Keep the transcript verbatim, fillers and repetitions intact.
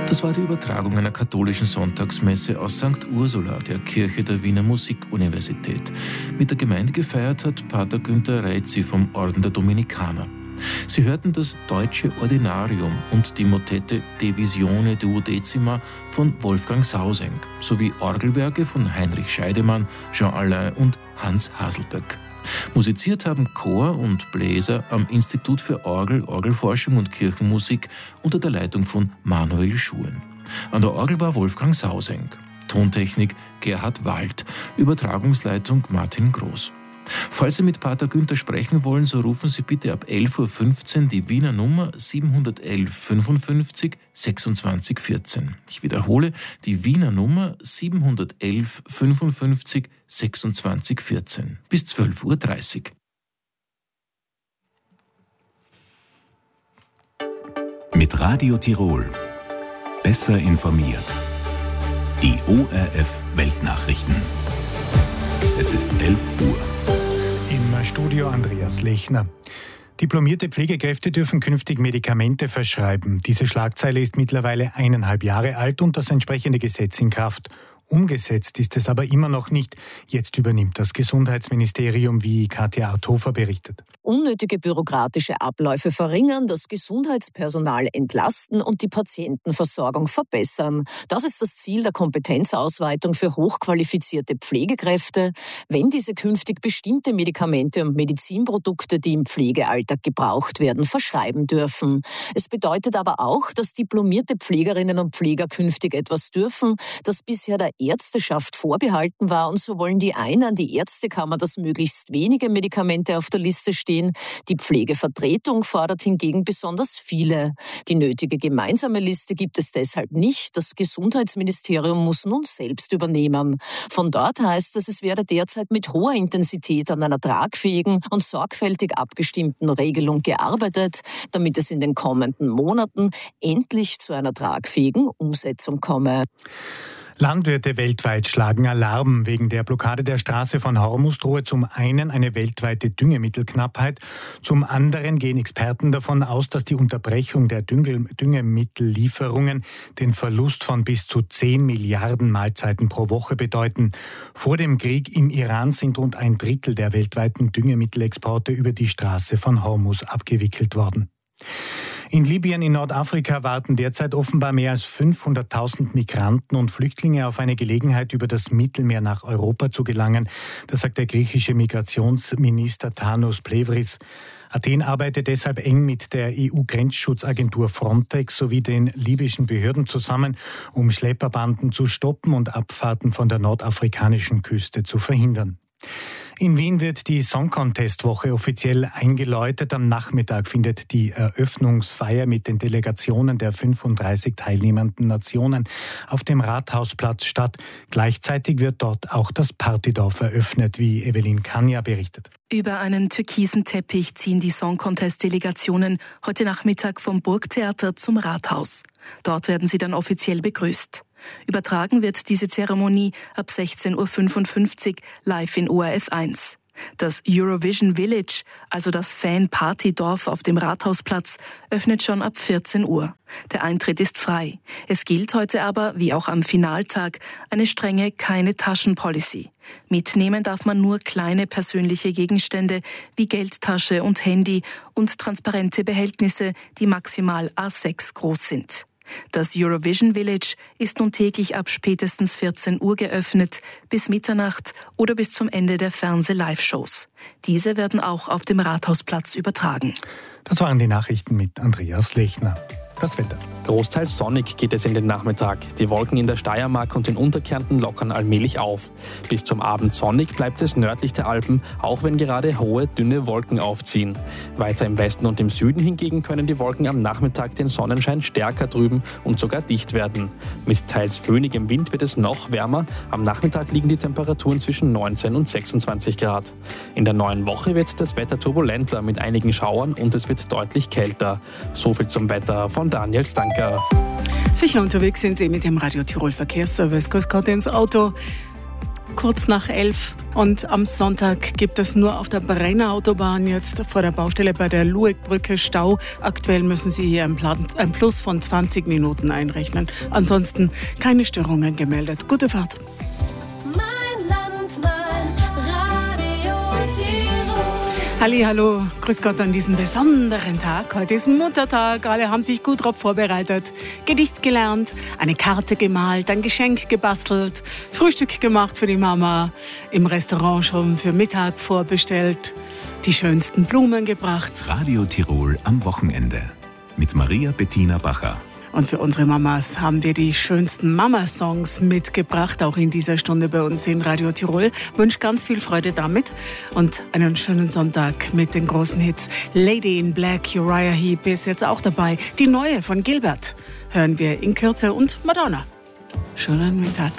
Das war die Übertragung einer katholischen Sonntagsmesse aus Sankt Ursula, der Kirche der Wiener Musikuniversität. Mit der Gemeinde gefeiert hat Pater Günther Reitzi vom Orden der Dominikaner. Sie hörten das Deutsche Ordinarium und die Motette De Visione Duodecima von Wolfgang Sausenk sowie Orgelwerke von Heinrich Scheidemann, Jean Alain und Hans Haselböck. Musiziert haben Chor und Bläser am Institut für Orgel, Orgelforschung und Kirchenmusik unter der Leitung von Manuel Schuhen. An der Orgel war Wolfgang Sausenk. Tontechnik Gerhard Wald. Übertragungsleitung Martin Groß. Falls Sie mit Pater Günther sprechen wollen, so rufen Sie bitte ab elf Uhr fünfzehn die Wiener Nummer siebenhundertelf fünfundfünfzig sechsundzwanzig vierzehn. Ich wiederhole, die Wiener Nummer siebenhundertelf fünfundfünfzig sechsundzwanzig vierzehn bis zwölf Uhr dreißig. Mit Radio Tirol. Besser informiert. Die O R F Weltnachrichten. Es ist elf Uhr. Im Studio Andreas Lechner. Diplomierte Pflegekräfte dürfen künftig Medikamente verschreiben. Diese Schlagzeile ist mittlerweile eineinhalb Jahre alt und das entsprechende Gesetz in Kraft. Umgesetzt ist es aber immer noch nicht. Jetzt übernimmt das Gesundheitsministerium, wie Katja Arthofer berichtet. Unnötige bürokratische Abläufe verringern, das Gesundheitspersonal entlasten und die Patientenversorgung verbessern. Das ist das Ziel der Kompetenzausweitung für hochqualifizierte Pflegekräfte, wenn diese künftig bestimmte Medikamente und Medizinprodukte, die im Pflegealltag gebraucht werden, verschreiben dürfen. Es bedeutet aber auch, dass diplomierte Pflegerinnen und Pfleger künftig etwas dürfen, das bisher der Ärzteschaft vorbehalten war, und so wollen die einen, die Ärztekammer, dass möglichst wenige Medikamente auf der Liste stehen. Die Pflegevertretung fordert hingegen besonders viele. Die nötige gemeinsame Liste gibt es deshalb nicht. Das Gesundheitsministerium muss nun selbst übernehmen. Von dort heißt es, es werde derzeit mit hoher Intensität an einer tragfähigen und sorgfältig abgestimmten Regelung gearbeitet, damit es in den kommenden Monaten endlich zu einer tragfähigen Umsetzung komme. Landwirte weltweit schlagen Alarm. Wegen der Blockade der Straße von Hormuz drohe zum einen eine weltweite Düngemittelknappheit, zum anderen gehen Experten davon aus, dass die Unterbrechung der Düngemittellieferungen den Verlust von bis zu zehn Milliarden Mahlzeiten pro Woche bedeuten. Vor dem Krieg im Iran sind rund ein Drittel der weltweiten Düngemittelexporte über die Straße von Hormuz abgewickelt worden. In Libyen in Nordafrika warten derzeit offenbar mehr als fünfhunderttausend Migranten und Flüchtlinge auf eine Gelegenheit, über das Mittelmeer nach Europa zu gelangen. Das sagt der griechische Migrationsminister Tanos Plevris. Athen arbeitet deshalb eng mit der E U-Grenzschutzagentur Frontex sowie den libyschen Behörden zusammen, um Schlepperbanden zu stoppen und Abfahrten von der nordafrikanischen Küste zu verhindern. In Wien wird die Song Contest Woche offiziell eingeläutet. Am Nachmittag findet die Eröffnungsfeier mit den Delegationen der fünfunddreißig teilnehmenden Nationen auf dem Rathausplatz statt. Gleichzeitig wird dort auch das Partydorf eröffnet, wie Evelyn Kania berichtet. Über einen türkisen Teppich ziehen die Song Contest Delegationen heute Nachmittag vom Burgtheater zum Rathaus. Dort werden sie dann offiziell begrüßt. Übertragen wird diese Zeremonie ab sechzehn Uhr fünfundfünfzig live in O R F eins. Das Eurovision Village, also das Fan-Party-Dorf auf dem Rathausplatz, öffnet schon ab vierzehn Uhr. Der Eintritt ist frei. Es gilt heute aber, wie auch am Finaltag, eine strenge Keine-Taschen-Policy. Mitnehmen darf man nur kleine persönliche Gegenstände wie Geldtasche und Handy und transparente Behältnisse, die maximal A sechs groß sind. Das Eurovision Village ist nun täglich ab spätestens vierzehn Uhr geöffnet, bis Mitternacht oder bis zum Ende der Fernseh-Live-Shows. Diese werden auch auf dem Rathausplatz übertragen. Das waren die Nachrichten mit Andreas Lechner. Das Wetter. Großteils sonnig geht es in den Nachmittag. Die Wolken in der Steiermark und den Unterkärnten lockern allmählich auf. Bis zum Abend sonnig bleibt es nördlich der Alpen, auch wenn gerade hohe, dünne Wolken aufziehen. Weiter im Westen und im Süden hingegen können die Wolken am Nachmittag den Sonnenschein stärker trüben und sogar dicht werden. Mit teils föhnigem Wind wird es noch wärmer. Am Nachmittag liegen die Temperaturen zwischen neunzehn und sechsundzwanzig Grad. In der neuen Woche wird das Wetter turbulenter mit einigen Schauern und es wird deutlich kälter. So viel zum Wetter von Daniel Stanker. Sicher unterwegs sind Sie mit dem Radio Tirol Verkehrsservice. Grüß Gott ins Auto. kurz nach elf. Und am Sonntag gibt es nur auf der Brenner Autobahn jetzt vor der Baustelle bei der Luegbrücke Stau. Aktuell müssen Sie hier ein, Plan, ein Plus von zwanzig Minuten einrechnen. Ansonsten keine Störungen gemeldet. Gute Fahrt. Hallihallo, grüß Gott an diesem besonderen Tag. Heute ist Muttertag, alle haben sich gut darauf vorbereitet. Gedicht gelernt, eine Karte gemalt, ein Geschenk gebastelt, Frühstück gemacht für die Mama, im Restaurant schon für Mittag vorbestellt, die schönsten Blumen gebracht. Radio Tirol am Wochenende mit Maria Bettina Bacher. Und für unsere Mamas haben wir die schönsten Mama-Songs mitgebracht, auch in dieser Stunde bei uns in Radio Tirol. Ich wünsche ganz viel Freude damit und einen schönen Sonntag mit den großen Hits. Lady in Black, Uriah Heep ist jetzt auch dabei. Die neue von Gilbert hören wir in Kürze und Madonna. Schönen Mittag.